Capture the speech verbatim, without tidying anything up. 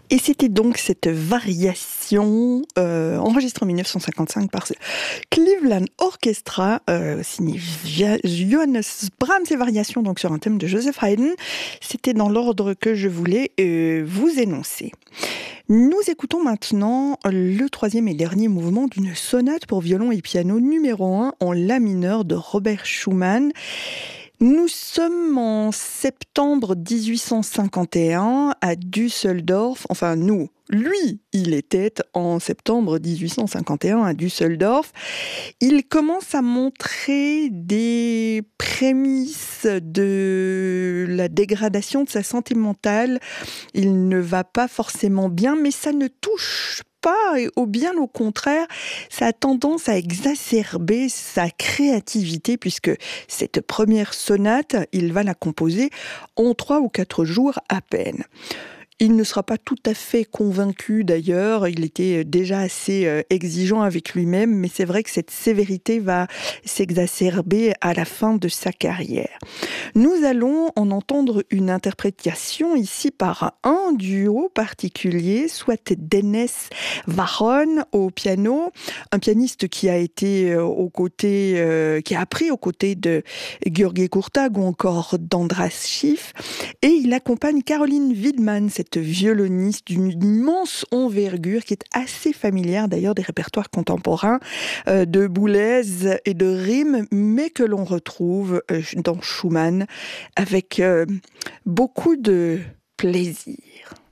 Et c'était donc cette variation euh, enregistrée en mille neuf cent cinquante-cinq par Cleveland Orchestra, euh, signé Johannes Brahms et variations donc sur un thème de Joseph Haydn. C'était dans l'ordre que je voulais euh, vous énoncer. Nous écoutons maintenant le troisième et dernier mouvement d'une sonate pour violon et piano numéro un en la mineur de Robert Schumann. Nous sommes en septembre dix-huit cent cinquante et un à Düsseldorf, enfin nous, lui, il était en septembre dix-huit cent cinquante et un à Düsseldorf. Il commence à montrer des prémices de la dégradation de sa santé mentale. Il ne va pas forcément bien, mais ça ne touche pas. Pas, ou bien au contraire, ça a tendance à exacerber sa créativité puisque cette première sonate, il va la composer en trois ou quatre jours à peine. Il ne sera pas tout à fait convaincu d'ailleurs, il était déjà assez exigeant avec lui-même, mais c'est vrai que cette sévérité va s'exacerber à la fin de sa carrière. Nous allons en entendre une interprétation ici par un duo particulier, soit Dennis Varon au piano, un pianiste qui a été aux côtés, euh, qui a appris aux côtés de György Kurtág ou encore d'András Schiff, et il accompagne Caroline Widman, cette violoniste d'une immense envergure qui est assez familière d'ailleurs des répertoires contemporains euh, de Boulez et de Riem, mais que l'on retrouve euh, dans Schumann avec euh, beaucoup de plaisir.